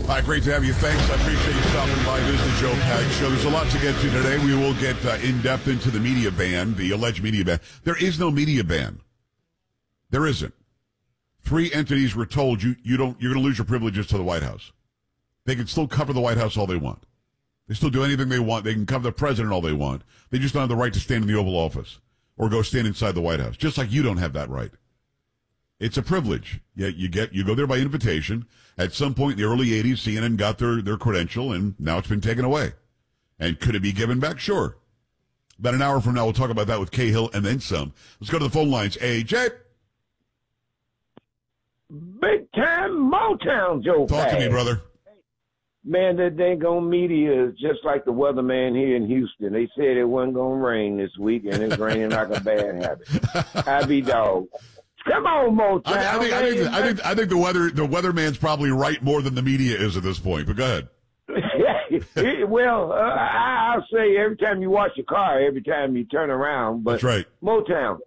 Hi, great to have you. Thanks. I appreciate you stopping by. This is the Joe Pags Show. There's a lot to get to today. We will get in-depth into the media ban, the alleged media ban. There is no media ban. There isn't. 3 entities were told you're going to lose your privileges to the White House. They can still cover the White House all they want. They still do anything they want. They can cover the president all they want. They just don't have the right to stand in the Oval Office or go stand inside the White House, just like you don't have that right. It's a privilege. Yeah, you go there by invitation. At some point in the early 80s, CNN got their credential, and now it's been taken away. And could it be given back? Sure. About an hour from now, we'll talk about that with Cahill and then some. Let's go to the phone lines. AJ. Big time Motown, Joe. Talk to me, brother. Man, that dang media is just like the weatherman here in Houston. They said it wasn't going to rain this week, and it's raining like a bad habit. I be dog. Come on, Motown. I think the weatherman's probably right more than the media is at this point, but go ahead. Well, I'll say every time you wash your car, every time you turn around. But that's right. Motown.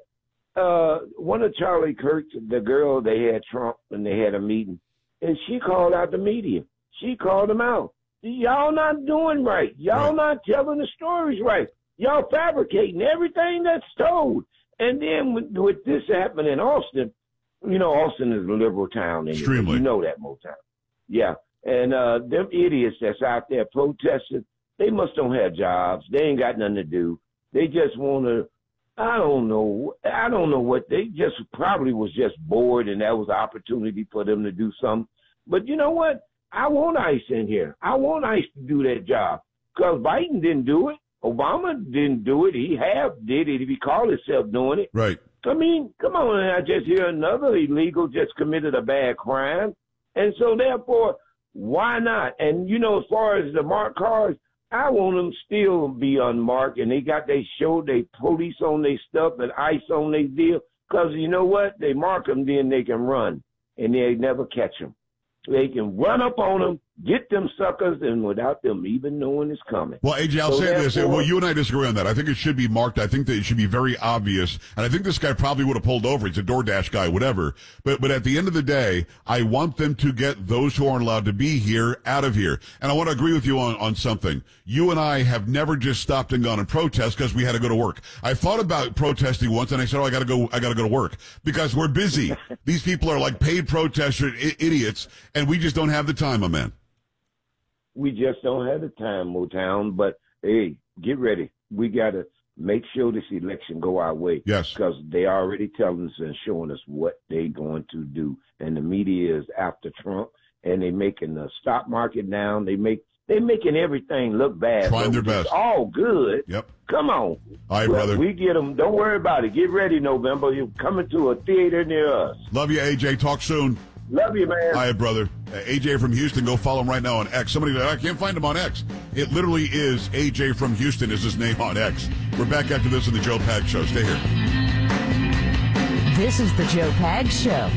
One of Charlie Kirk's, the girl, they had Trump and they had a meeting, and she called out the media. She called them out. Y'all not doing right. Y'all not telling the stories right. Y'all fabricating everything that's told. And then with this happening in Austin, Austin is a liberal town. Extremely. You know that, Motown. Yeah. And them idiots that's out there protesting, they must don't have jobs. They ain't got nothing to do. They just want to, I don't know what, they just probably was just bored and that was an opportunity for them to do something. But you know what? I want ICE in here. I want ICE to do that job because Biden didn't do it. Obama didn't do it. He did it if he called himself doing it. Right. I mean, come on. I just hear another illegal just committed a bad crime. And so, therefore, why not? And, as far as the marked cars, I want them still be unmarked. And they got they police on their stuff and ICE on their deal. Because you know what? They mark them, then they can run. And they never catch them. They can run up on them, get them suckers, and without them even knowing it's coming. Well, AJ, I'll say this. Well, you and I disagree on that. I think it should be marked. I think that it should be very obvious. And I think this guy probably would have pulled over. He's a DoorDash guy, whatever. But at the end of the day, I want them to get those who aren't allowed to be here out of here. And I want to agree with you on something. You and I have never just stopped and gone and protest because we had to go to work. I thought about protesting once, and I said, I got to go to work because we're busy. These people are like paid protesters, idiots, and we just don't have the time, my man. We just don't have the time, Motown. But, hey, get ready. We got to make sure this election go our way. Yes. Because they already telling us and showing us what they going to do. And the media is after Trump, and they making the stock market down. They making everything look bad. Trying their best. It's all good. Yep. Come on. All right, brother. We get them. Don't worry about it. Get ready, November. You're coming to a theater near us. Love you, AJ. Talk soon. Love you, man. All right, brother. AJ from Houston, go follow him right now on X. Somebody, I can't find him on X. It literally is AJ from Houston is his name on X. We're back after this in the Joe Pags Show. Stay here. This is the Joe Pags Show.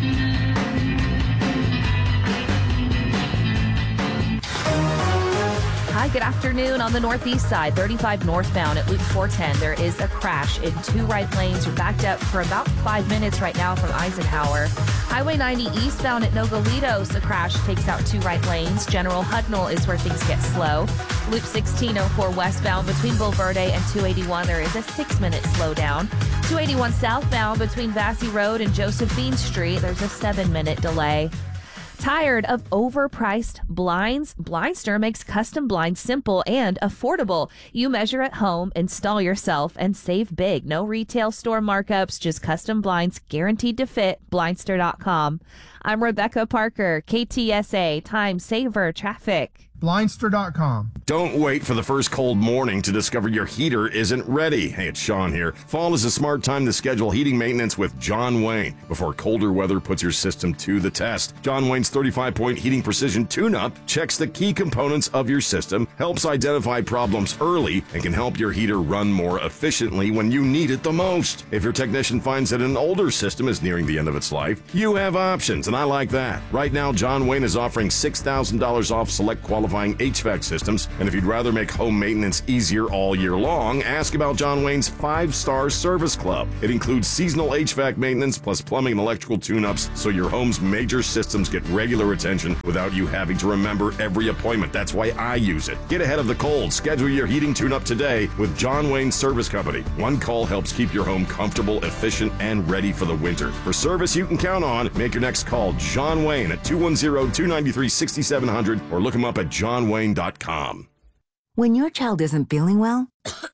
Hi, good afternoon. On the northeast side, 35 northbound at Loop 410, there is a crash in 2 right lanes. You're backed up for about 5 minutes right now from Eisenhower. Highway 90 eastbound at Nogalitos, the crash takes out 2 right lanes. General Hudnall is where things get slow. Loop 1604 westbound between Bulverde and 281, there is a 6-minute slowdown. 281 southbound between Vassy Road and Josephine Street, there's a 7-minute delay. Tired of overpriced blinds? Blindster makes custom blinds simple and affordable. You measure at home, install yourself, and save big. No retail store markups, just custom blinds guaranteed to fit. Blindster.com. I'm Rebecca Parker, KTSA, Time Saver Traffic. Blindster.com. Don't wait for the first cold morning to discover your heater isn't ready. Hey, it's Sean here. Fall is a smart time to schedule heating maintenance with John Wayne before colder weather puts your system to the test. John Wayne's 35-point heating precision tune-up checks the key components of your system, helps identify problems early, and can help your heater run more efficiently when you need it the most. If your technician finds that an older system is nearing the end of its life, you have options, and I like that. Right now, John Wayne is offering $6,000 off select qualified qualifying HVAC systems. And if you'd rather make home maintenance easier all year long, ask about John Wayne's 5-star service club. It includes seasonal HVAC maintenance plus plumbing and electrical tune-ups, so your home's major systems get regular attention without you having to remember every appointment. That's why I use it. Get ahead of the cold. Schedule your heating tune-up today with John Wayne Service Company. One call helps keep your home comfortable, efficient, and ready for the winter. For service you can count on, make your next call John Wayne at 210-293-6700 or look him up at johnwayne.com. When your child isn't feeling well,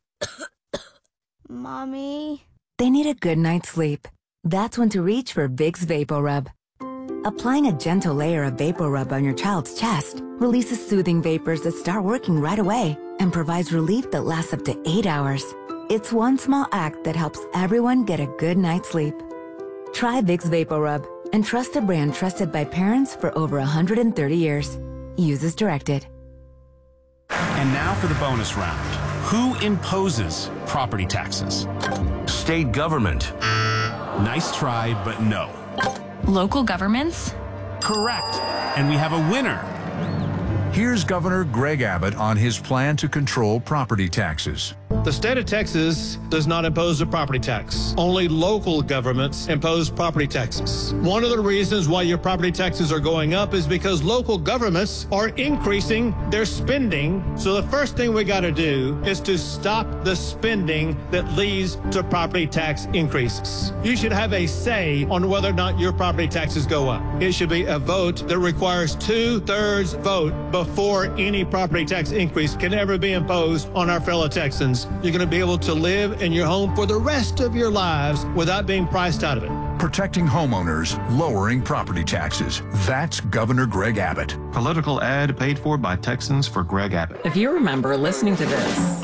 Mommy? they need a good night's sleep. That's when to reach for Vicks VapoRub. Applying a gentle layer of VapoRub on your child's chest releases soothing vapors that start working right away and provides relief that lasts up to 8 hours. It's one small act that helps everyone get a good night's sleep. Try Vicks VapoRub and trust a brand trusted by parents for over 130 years. Use as directed. And now for the bonus round. Who imposes property taxes? State government. Nice try, but no. Local governments? Correct. And we have a winner. Here's Governor Greg Abbott on his plan to control property taxes. The state of Texas does not impose a property tax. Only local governments impose property taxes. One of the reasons why your property taxes are going up is because local governments are increasing their spending. So the first thing we got to do is to stop the spending that leads to property tax increases. You should have a say on whether or not your property taxes go up. It should be a vote that requires 2/3 vote before any property tax increase can ever be imposed on our fellow Texans. You're going to be able to live in your home for the rest of your lives without being priced out of it. Protecting homeowners, lowering property taxes. That's Governor Greg Abbott. Political ad paid for by Texans for Greg Abbott. If you remember listening to this,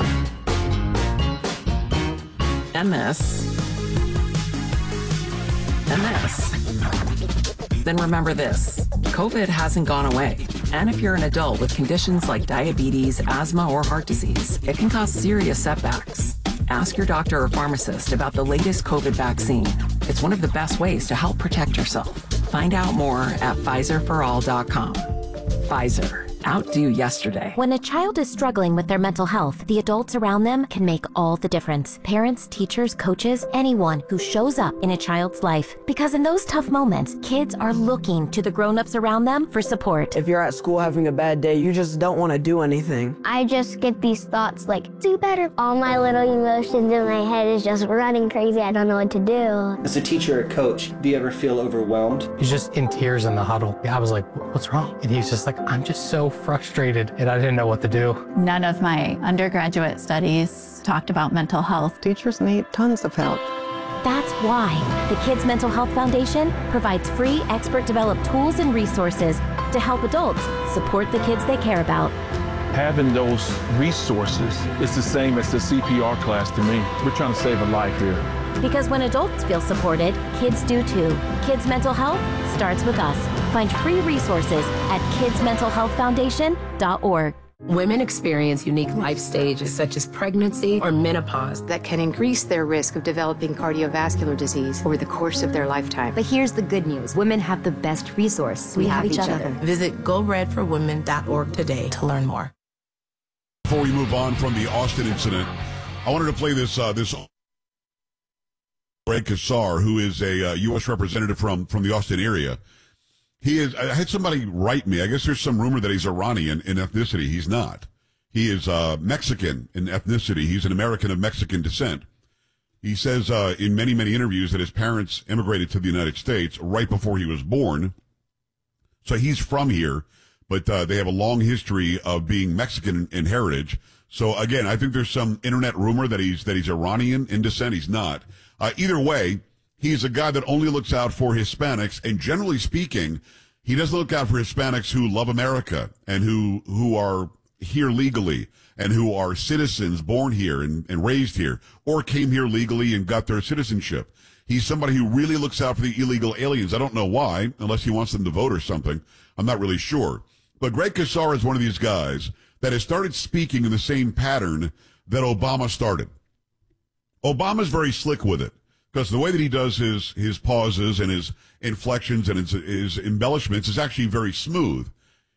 and this, then remember this. COVID hasn't gone away. And if you're an adult with conditions like diabetes, asthma, or heart disease, it can cause serious setbacks. Ask your doctor or pharmacist about the latest COVID vaccine. It's one of the best ways to help protect yourself. Find out more at PfizerForAll.com. Pfizer. Outdo yesterday. When a child is struggling with their mental health, the adults around them can make all the difference. Parents, teachers, coaches, anyone who shows up in a child's life. Because in those tough moments, kids are looking to the grown-ups around them for support. If you're at school having a bad day, you just don't want to do anything. I just get these thoughts like, do better. All my little emotions in my head is just running crazy. I don't know what to do. As a teacher or coach, do you ever feel overwhelmed? He's just in tears in the huddle. I was like, what's wrong? And he's just like, I'm just so frustrated, and I didn't know what to do. None of my undergraduate studies talked about mental health. Teachers need tons of help. That's why the Kids Mental Health Foundation provides free expert-developed tools and resources to help adults support the kids they care about. Having those resources is the same as the CPR class to me. We're trying to save a life here. Because when adults feel supported, kids do too. Kids Mental Health starts with us. Find free resources at kidsmentalhealthfoundation.org. Women experience unique life stages such as pregnancy or menopause that can increase their risk of developing cardiovascular disease over the course of their lifetime. But here's the good news. Women have the best resource. We have each other. Visit GoRedForWomen.org today to learn more. Before we move on from the Austin incident, I wanted to play this Greg Casar, who is a U.S. representative from the Austin area. I had somebody write me. I guess there's some rumor that he's Iranian in ethnicity. He's not. He is Mexican in ethnicity. He's an American of Mexican descent. He says in many, many interviews that his parents immigrated to the United States right before he was born. So he's from here, but they have a long history of being Mexican in heritage. So again, I think there's some internet rumor that he's Iranian in descent. He's not. Either way, he's a guy that only looks out for Hispanics, and generally speaking, he doesn't look out for Hispanics who love America and who are here legally and who are citizens born here and raised here or came here legally and got their citizenship. He's somebody who really looks out for the illegal aliens. I don't know why, unless he wants them to vote or something. I'm not really sure. But Greg Casar is one of these guys that has started speaking in the same pattern that Obama started. Obama's very slick with it because the way that he does his pauses and his inflections and his embellishments is actually very smooth.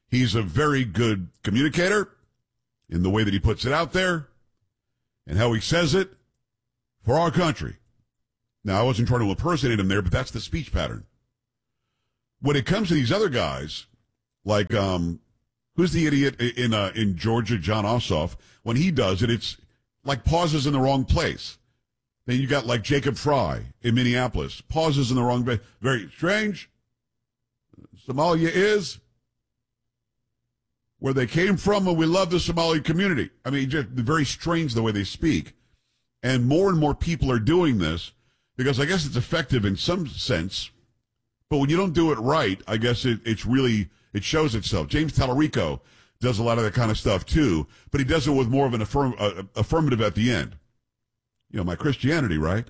He's a very good communicator in the way that he puts it out there and how he says it for our country. Now, I wasn't trying to impersonate him there, but that's the speech pattern. When it comes to these other guys, like who's the idiot in Georgia, John Ossoff, when he does it, it's like pauses in the wrong place. Then you got like Jacob Fry in Minneapolis, pauses in the wrong place. Very strange. Somalia is where they came from, and we love the Somali community. I mean, just very strange the way they speak. And more people are doing this because I guess it's effective in some sense. But when you don't do it right, I guess it shows itself. James Tallarico does a lot of that kind of stuff too, but he does it with more of an affirmative at the end. You know, my Christianity, right?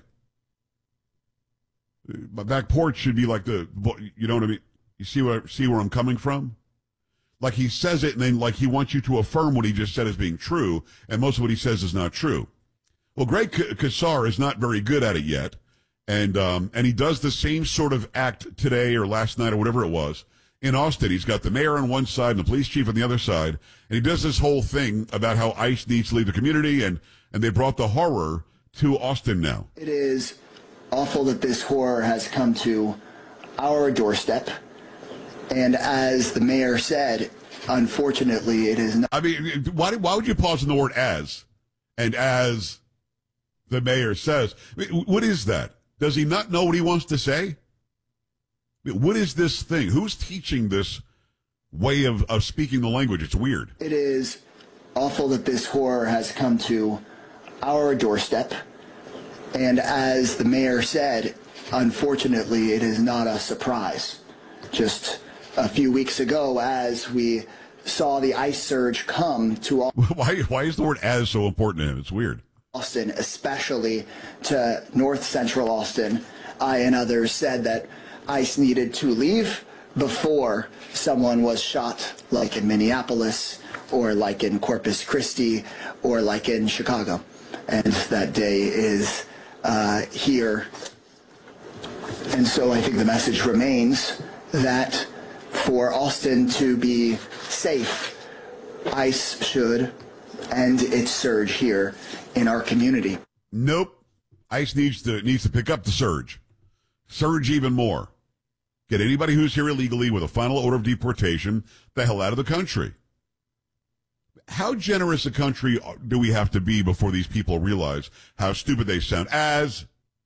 My back porch should be like you know what I mean? You see where I'm coming from? Like he says it and then like he wants you to affirm what he just said as being true, and most of what he says is not true. Well, Greg Casar is not very good at it yet, and he does the same sort of act today or last night or whatever it was in Austin. He's got the mayor on one side and the police chief on the other side, and he does this whole thing about how ICE needs to leave the community, and they brought the horror to Austin now. It is awful that this horror has come to our doorstep, and as the mayor said, unfortunately, it is not. I mean, why would you pause in the word "as" and "as the mayor says"? I mean, what is that? Does he not know what he wants to say? I mean, what is this thing? Who's teaching this way of speaking the language? It's weird. It is awful that this horror has come to our doorstep, and as the mayor said, unfortunately, it is not a surprise. Just a few weeks ago, as we saw the ICE surge come to why is the word "as" so important to him? It's weird. Austin, especially to North Central Austin, I and others said that ICE needed to leave before someone was shot, like in Minneapolis, or like in Corpus Christi, or like in Chicago. And that day is here. And so I think the message remains that for Austin to be safe, ICE should end its surge here in our community. Nope. ICE needs to pick up the surge. Surge even more. Get anybody who's here illegally with a final order of deportation the hell out of the country. How generous a country do we have to be before these people realize how stupid they sound? As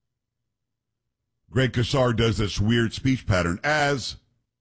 Greg Casar does this weird speech pattern, as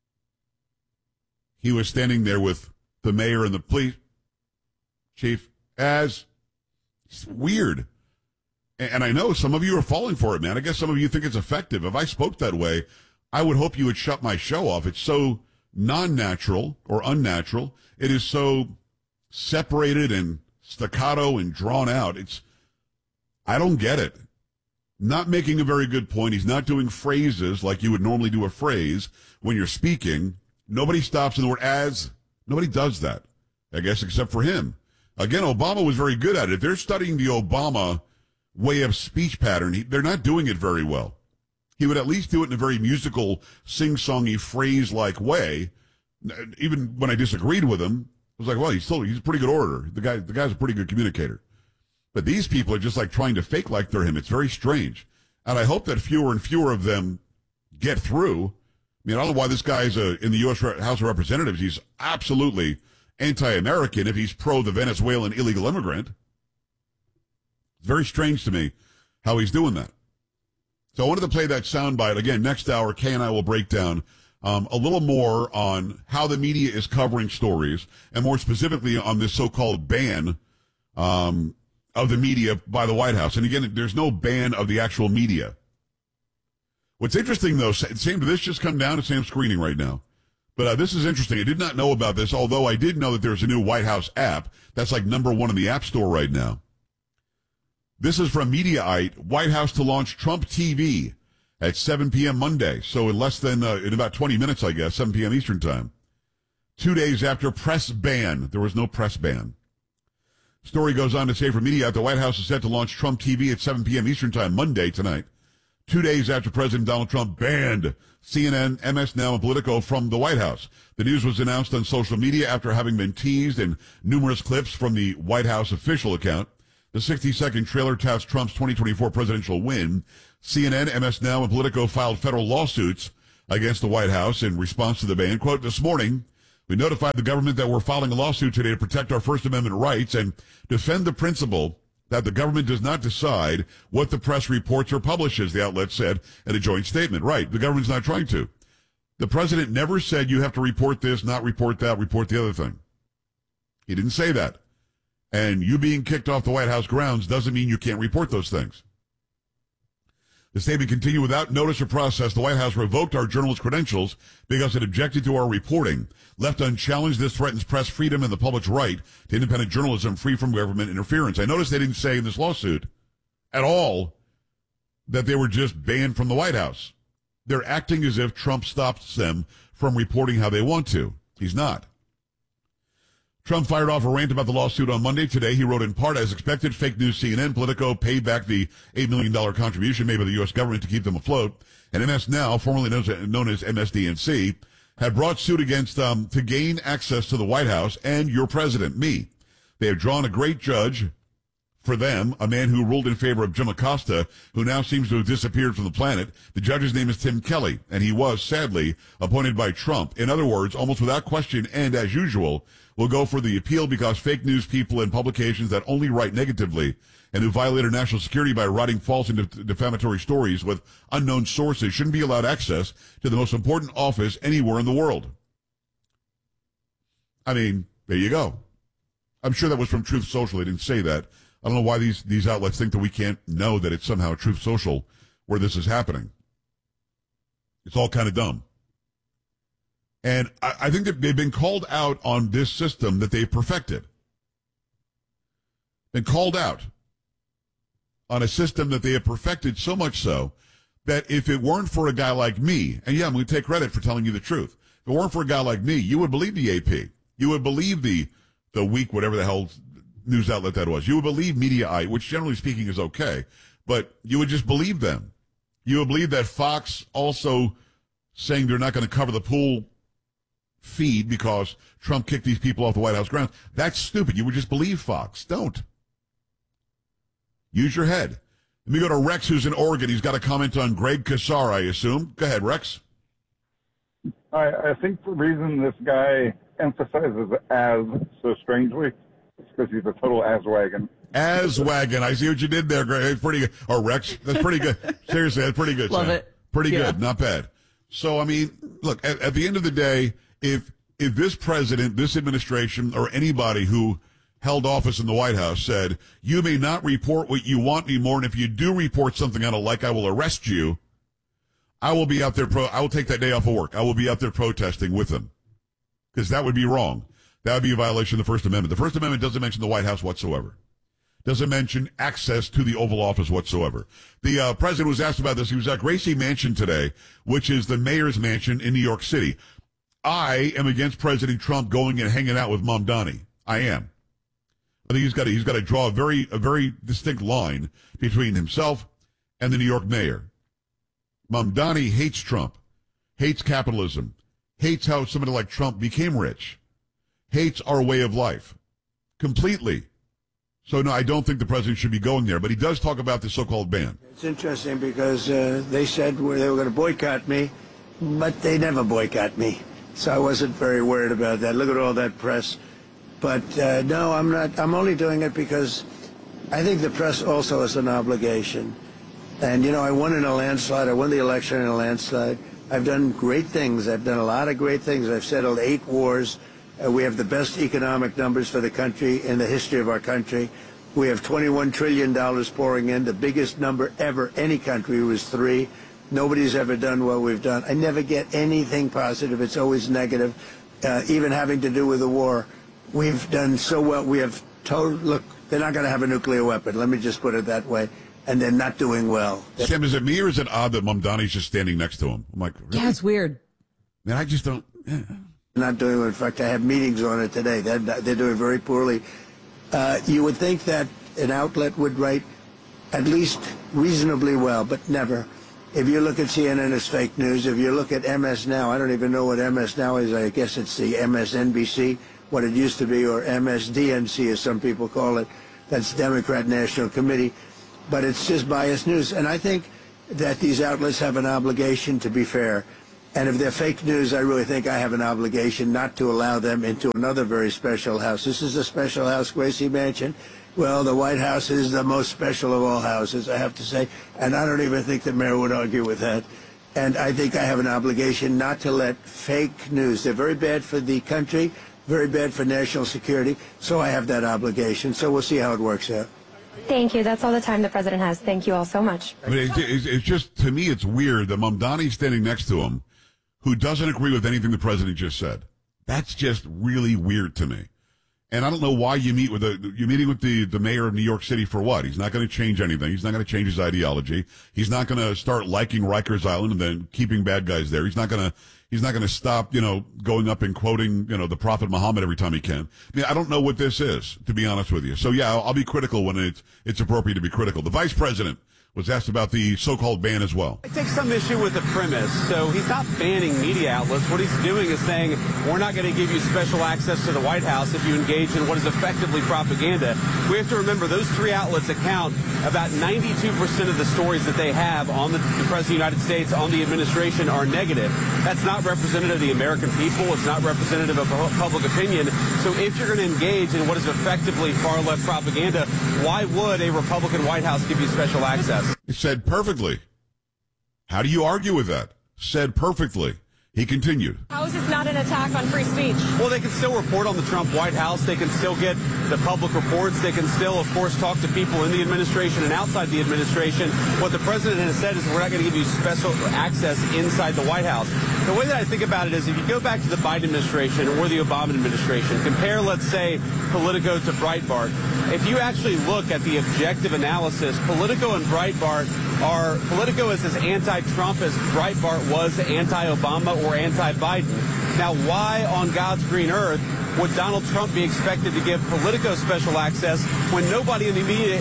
he was standing there with the mayor and the police chief, as it's weird. And I know some of you are falling for it, man. I guess some of you think it's effective. If I spoke that way, I would hope you would shut my show off. It's so non-natural or unnatural. It is so separated and staccato and drawn out. I don't get it. Not making a very good point. He's not doing phrases like you would normally do a phrase when you're speaking. Nobody stops in the word "as." Nobody does that, I guess, except for him. Again, Obama was very good at it. If they're studying the Obama way of speech pattern, they're not doing it very well. He would at least do it in a very musical, sing-songy, phrase-like way. Even when I disagreed with him, I was like, well, he's a pretty good orator. The guy's a pretty good communicator. But these people are just like trying to fake like they're him. It's very strange. And I hope that fewer and fewer of them get through. I mean, I don't know why this guy's in the U.S. House of Representatives. He's absolutely anti-American if he's pro the Venezuelan illegal immigrant. It's very strange to me how he's doing that. So I wanted to play that soundbite. Again, next hour, Kay and I will break down a little more on how the media is covering stories, and more specifically on this so-called ban of the media by the White House. And again, there's no ban of the actual media. What's interesting, though, this just come down to Sam's screening right now. But this is interesting. I did not know about this, although I did know that there's a new White House app that's like #1 in the App Store right now. This is from Mediaite. White House to launch Trump TV at 7 p.m. Monday. So in less than, in about 20 minutes, I guess, 7 p.m. Eastern time. 2 days after press ban. There was no press ban. Story goes on to say from Mediaite, the White House is set to launch Trump TV at 7 p.m. Eastern time Monday tonight. 2 days after President Donald Trump banned CNN, MS Now, and Politico from the White House. The news was announced on social media after having been teased in numerous clips from the White House official account. The 60-second trailer touts Trump's 2024 presidential win. CNN, MS Now, and Politico filed federal lawsuits against the White House in response to the ban. Quote, this morning, we notified the government that we're filing a lawsuit today to protect our First Amendment rights and defend the principle that the government does not decide what the press reports or publishes, the outlet said in a joint statement. Right, the government's not trying to. The president never said you have to report this, not report that, report the other thing. He didn't say that. And you being kicked off the White House grounds doesn't mean you can't report those things. The statement continued, without notice or process, the White House revoked our journalist credentials because it objected to our reporting. Left unchallenged, this threatens press freedom and the public's right to independent journalism free from government interference. I noticed they didn't say in this lawsuit at all that they were just banned from the White House. They're acting as if Trump stops them from reporting how they want to. He's not. Trump fired off a rant about the lawsuit on Monday. Today, he wrote, in part, as expected, fake news CNN, Politico paid back the $8 million contribution made by the U.S. government to keep them afloat. And MS Now, formerly known as MSDNC, had brought suit against them to gain access to the White House and your president, me. They have drawn a great judge for them, a man who ruled in favor of Jim Acosta, who now seems to have disappeared from the planet. The judge's name is Tim Kelly, and he was, sadly, appointed by Trump. In other words, almost without question and as usual, will go for the appeal because fake news people and publications that only write negatively and who violate our national security by writing false and defamatory stories with unknown sources shouldn't be allowed access to the most important office anywhere in the world. I mean, there you go. I'm sure that was from Truth Social. They didn't say that. I don't know why these outlets think that we can't know that it's somehow Truth Social where this is happening. It's all kind of dumb. And I think that they've been called out on this system that they've perfected. Been called out on a system that they have perfected so much so that if it weren't for a guy like me, and yeah, I'm going to take credit for telling you the truth. If it weren't for a guy like me, you would believe the AP. You would believe the Week, whatever the hell news outlet that was. You would believe Mediaite, which generally speaking is okay, but you would just believe them. You would believe that Fox also saying they're not going to cover the pool feed because Trump kicked these people off the White House grounds. That's stupid. You would just believe Fox. Don't. Use your head. Let me go to Rex, who's in Oregon. He's got a comment on Greg Casar, I assume. Go ahead, Rex. I think the reason this guy emphasizes as so strangely is because he's a total ass-wagon. Ass-wagon. I see what you did there, Greg. It's pretty good. Or Rex. That's pretty good. Seriously, that's pretty good. Love Sam. it. Pretty good. Not bad. So, I mean, look, at the end of the day, if this president, this administration, or anybody who held office in the White House said, you may not report what you want anymore, and if you do report something I don't like, I will arrest you, I will be out there, I will take that day off of work. I will be out there protesting with them. Because that would be wrong. That would be a violation of the First Amendment. The First Amendment doesn't mention the White House whatsoever. Doesn't mention access to the Oval Office whatsoever. The president was asked about this. He was at Gracie Mansion today, which is the mayor's mansion in New York City. I am against President Trump going and hanging out with Mamdani. I am. I think he's got to draw a very distinct line between himself and the New York mayor. Mamdani hates Trump, hates capitalism, hates how somebody like Trump became rich, hates our way of life completely. So, no, I don't think the president should be going there, but he does talk about the so-called ban. It's interesting because they said they were going to boycott me, but they never boycott me. So I wasn't very worried about that. Look at all that press. But no, I'm not. I'm only doing it because I think the press also has an obligation. And, you know, I won in a landslide. I won the election in a landslide. I've done great things. I've done a lot of great things. I've settled 8 wars. We have the best economic numbers for the country in the history of our country. We have $21 trillion pouring in. The biggest number ever. Any country was 3. Nobody's ever done what we've done. I never get anything positive. It's always negative, even having to do with the war. We've done so well. We have told, look, they're not going to have a nuclear weapon. Let me just put it that way. And they're not doing well. Sam, is it me or is it odd that Mamdani's just standing next to him? I'm like, really? Yeah, it's weird. Man, I just don't. Not doing well. In fact, I have meetings on it today. They're doing very poorly. You would think that an outlet would write at least reasonably well, but never. If you look at CNN, it's fake news. If you look at MS Now, I don't even know what MS Now is. I guess it's the MSNBC, what it used to be, or MSDNC, as some people call it. That's Democrat National Committee. But it's just biased news. And I think that these outlets have an obligation to be fair. And if they're fake news, I really think I have an obligation not to allow them into another very special house. This is a special house, Gracie Mansion. Well, the White House is the most special of all houses, I have to say. And I don't even think the mayor would argue with that. And I think I have an obligation not to let fake news. They're very bad for the country, very bad for national security. So I have that obligation. So we'll see how it works out. Thank you. That's all the time the president has. Thank you all so much. I mean, it's just, to me, it's weird that Mamdani's standing next to him who doesn't agree with anything the president just said. That's just really weird to me. And I don't know why you're meeting with the mayor of New York City for what? He's not going to change anything. He's not going to change his ideology. He's not going to start liking Rikers Island and then keeping bad guys there. He's not going to stop, going up and quoting, the Prophet Muhammad every time he can. I mean, I don't know what this is, to be honest with you. So yeah, I'll be critical when it's appropriate to be critical. The vice president was asked about the so-called ban as well. I take some issue with the premise. So he's not banning media outlets. What he's doing is saying, we're not going to give you special access to the White House if you engage in what is effectively propaganda. We have to remember those three outlets account about 92% of the stories that they have on the President of the United States, on the administration, are negative. That's not representative of the American people. It's not representative of public opinion. So if you're going to engage in what is effectively far-left propaganda, why would a Republican White House give you special access? He said perfectly. How do you argue with that? Said perfectly. He continued. How is this not an attack on free speech? Well, they can still report on the Trump White House. They can still get the public reports. They can still, of course, talk to people in the administration and outside the administration. What the president has said is we're not going to give you special access inside the White House. The way that I think about it is if you go back to the Biden administration or the Obama administration, compare, let's say, Politico to Breitbart. If you actually look at the objective analysis, Politico and Breitbart Politico is as anti-Trump as Breitbart was anti-Obama or anti-Biden. Now, why on God's green earth would Donald Trump be expected to give Politico special access when nobody in the media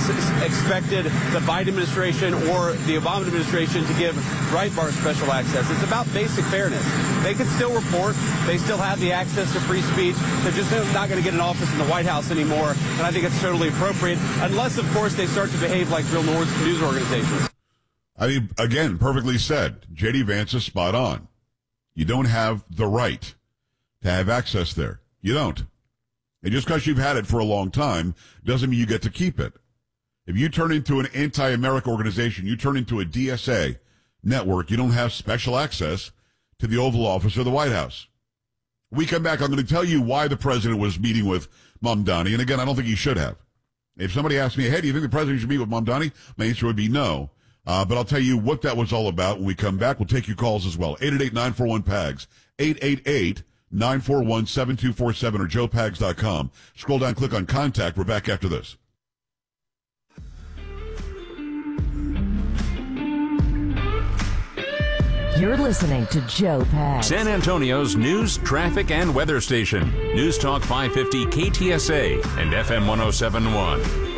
expected the Biden administration or the Obama administration to give Breitbart special access? It's about basic fairness. They can still report. They still have the access to free speech. They're just not going to get an office in the White House anymore, and I think it's totally appropriate, unless, of course, they start to behave like real news organizations. I mean, again, perfectly said. J.D. Vance is spot on. You don't have the right to have access there. You don't. And just because you've had it for a long time doesn't mean you get to keep it. If you turn into an anti-America organization, you turn into a DSA network, you don't have special access to the Oval Office or the White House. When we come back, I'm going to tell you why the president was meeting with Mamdani. And again, I don't think he should have. If somebody asked me, hey, do you think the president should meet with Mamdani? My answer would be no. But I'll tell you what that was all about when we come back. We'll take your calls as well. 888-941-PAGS. 888-941-7247 or joepags.com. Scroll down, click on contact. We're back after this. You're listening to Joe Pags. San Antonio's news, traffic, and weather station. News Talk 550 KTSA and FM 107.1.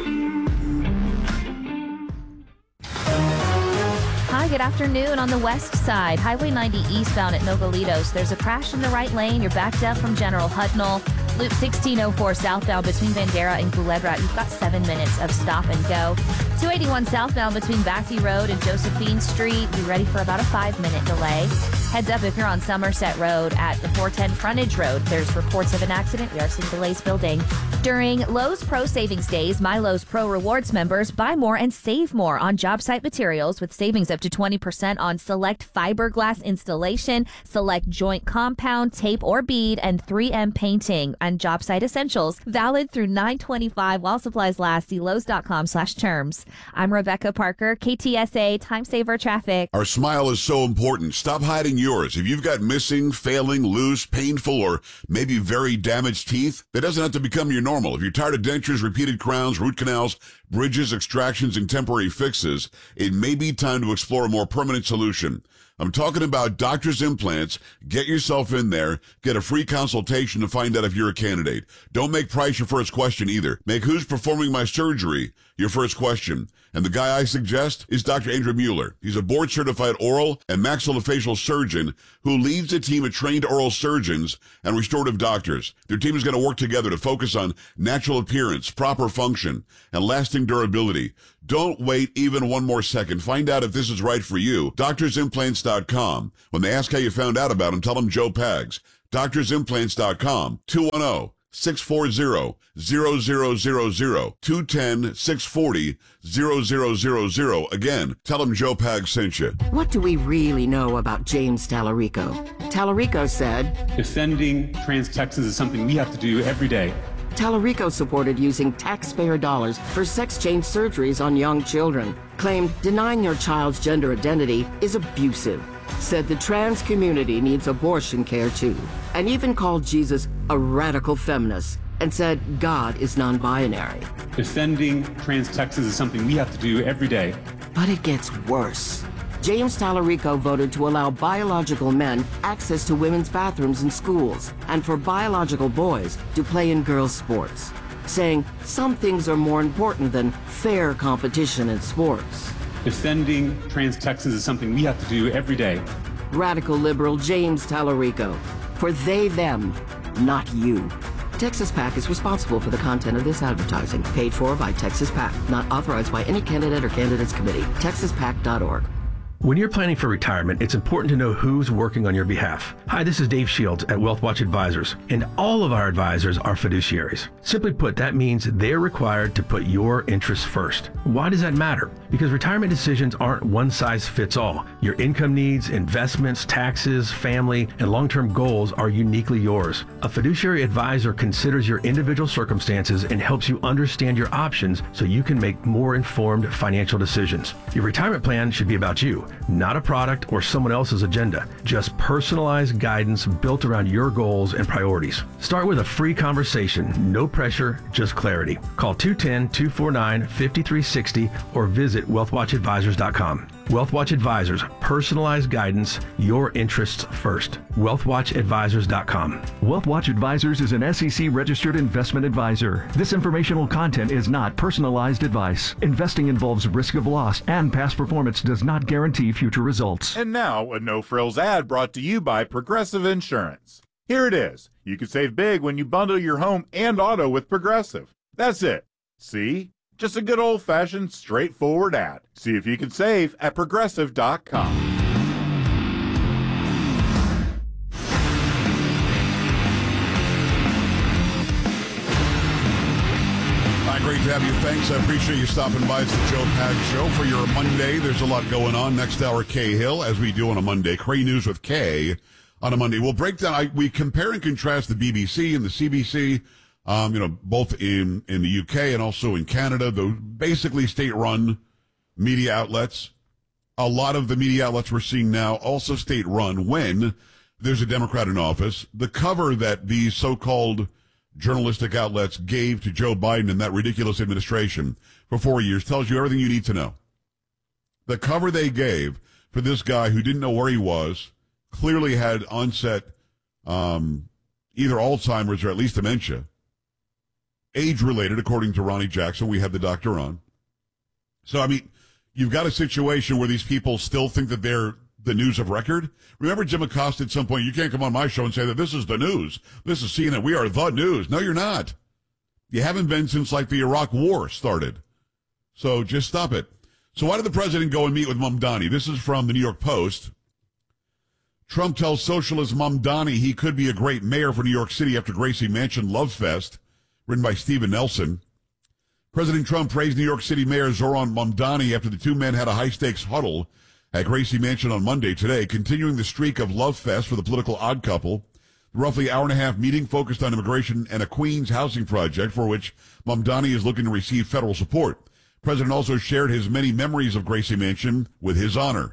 Hi, good afternoon. On the west side, Highway 90 eastbound at Nogalitos, there's a crash in the right lane. You're backed up from General Hutnall. Loop 1604 southbound between Bandera and Culebra. You've got 7 minutes of stop and go. 281 southbound between Bassey Road and Josephine Street. Be ready for about a 5-minute delay. Heads up if you're on Somerset Road at the 410 Frontage Road. There's reports of an accident. We are seeing delays building. During Lowe's Pro Savings Days, My Lowe's Pro Rewards members buy more and save more on job site materials with savings up to 20% on select fiberglass installation, select joint compound, tape or bead, and 3M painting and job site essentials. Valid through 9/25 while supplies last. See Lowe's.com/terms. I'm Rebecca Parker, KTSA Time Saver Traffic. Our smile is so important. Stop hiding yours. If you've got missing, failing, loose, painful, or maybe very damaged teeth, that doesn't have to become your normal. If you're tired of dentures, repeated crowns, root canals, bridges, extractions, and temporary fixes, it may be time to explore a more permanent solution. I'm talking about Doctor's Implants. Get yourself in there. Get a free consultation to find out if you're a candidate. Don't make price your first question either. Make who's performing my surgery your first question. And the guy I suggest is Dr. Andrew Mueller. He's a board-certified oral and maxillofacial surgeon who leads a team of trained oral surgeons and restorative doctors. Their team is going to work together to focus on natural appearance, proper function, and lasting durability. Don't wait even one more second. Find out if this is right for you. DoctorsImplants.com. When they ask how you found out about them, tell them Joe Pags. DoctorsImplants.com. 210-640-0000. 210-640-0000. Again, tell them Joe Pags sent you. What do we really know about James Tallarico? Tallarico said, Defending trans Texans is something we have to do every day. Tallarico supported using taxpayer dollars for sex change surgeries on young children, claimed denying your child's gender identity is abusive, said the trans community needs abortion care too, and even called Jesus a radical feminist, and said God is non-binary. Defending trans Texans is something we have to do every day. But it gets worse. James Tallarico voted to allow biological men access to women's bathrooms in schools and for biological boys to play in girls' sports, saying some things are more important than fair competition in sports. Defending trans Texans is something we have to do every day. Radical liberal James Tallarico. For they, them, not you. Texas PAC is responsible for the content of this advertising, paid for by Texas PAC, not authorized by any candidate or candidates committee. TexasPAC.org. When you're planning for retirement, it's important to know who's working on your behalf. Hi, this is Dave Shields at WealthWatch Advisors, and all of our advisors are fiduciaries. Simply put, that means they're required to put your interests first. Why does that matter? Because retirement decisions aren't one size fits all. Your income needs, investments, taxes, family, and long-term goals are uniquely yours. A fiduciary advisor considers your individual circumstances and helps you understand your options so you can make more informed financial decisions. Your retirement plan should be about you, not a product or someone else's agenda. Just personalized guidance built around your goals and priorities. Start with a free conversation. No pressure, just clarity. Call 210-249-5360 or visit wealthwatchadvisors.com. WealthWatch Advisors, personalized guidance, your interests first. WealthWatchAdvisors.com. WealthWatch Advisors is an SEC-registered investment advisor. This informational content is not personalized advice. Investing involves risk of loss, and past performance does not guarantee future results. And now, a no-frills ad brought to you by Progressive Insurance. Here it is. You can save big when you bundle your home and auto with Progressive. That's it. See? Just a good old-fashioned, straightforward ad. See if you can save at Progressive.com. Hi, great to have you. Thanks. I appreciate you stopping by. It's the Joe Pags Show for your Monday. There's a lot going on. Next hour, Kay Hill, as we do on a Monday. Cray News with Kay on a Monday. We'll break down. We compare and contrast the BBC and the CBC. Both in the UK and also in Canada, those basically state-run media outlets. A lot of the media outlets we're seeing now also state-run when there's a Democrat in office. The cover that these so-called journalistic outlets gave to Joe Biden and that ridiculous administration for 4 years tells you everything you need to know. The cover they gave for this guy who didn't know where he was, clearly had onset either Alzheimer's or at least dementia. Age-related, according to Ronnie Jackson. We had the doctor on. So, you've got a situation where these people still think that they're the news of record. Remember Jim Acosta at some point, you can't come on my show and say that this is the news. This is CNN. We are the news. No, you're not. You haven't been since, the Iraq War started. So just stop it. So why did the president go and meet with Mamdani? This is from the New York Post. Trump tells socialist Mamdani he could be a great mayor for New York City after Gracie Mansion Love Fest. Written by Stephen Nelson. President Trump praised New York City Mayor Zoran Mamdani after the two men had a high-stakes huddle at Gracie Mansion on Monday today, continuing the streak of love fest for the political odd couple. The roughly hour-and-a-half meeting focused on immigration and a Queens housing project for which Mamdani is looking to receive federal support. The president also shared his many memories of Gracie Mansion with his honor.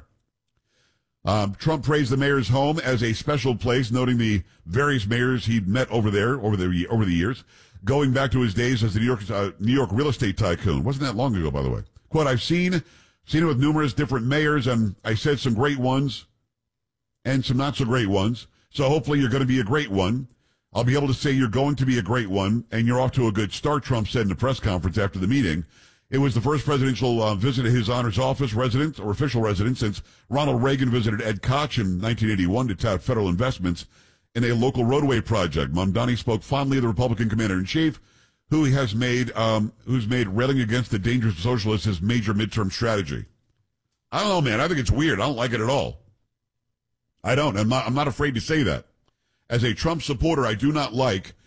Trump praised the mayor's home as a special place, noting the various mayors he'd met over the years, going back to his days as the New York real estate tycoon. Wasn't that long ago, by the way. Quote, I've seen it with numerous different mayors, and I said some great ones and some not so great ones. So hopefully you're going to be a great one. I'll be able to say you're going to be a great one, and you're off to a good start, Trump said in a press conference after the meeting. It was the first presidential visit to his honor's office residence or official residence since Ronald Reagan visited Ed Koch in 1981 to tout federal investments in a local roadway project. Mamdani spoke fondly of the Republican commander-in-chief, who's made railing against the dangers of socialists his major midterm strategy. I don't know, man. I think it's weird. I don't like it at all. I don't. I'm not afraid to say that. As a Trump supporter, I do not like